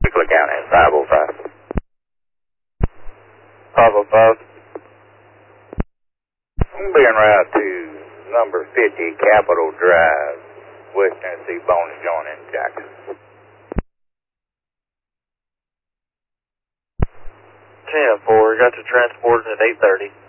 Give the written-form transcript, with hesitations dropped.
Weekly County, 505. 505. I'm being route to number 50 Capitol Drive, West Tennessee, Bone and Joint in Jackson. 10-4, got you transported at 8:30.